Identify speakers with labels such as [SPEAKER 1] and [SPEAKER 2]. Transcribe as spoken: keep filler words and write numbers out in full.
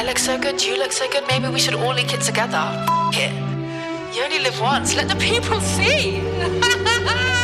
[SPEAKER 1] I look so good, you look so good, maybe we should all link it together. F- it. You only live once, let the people see.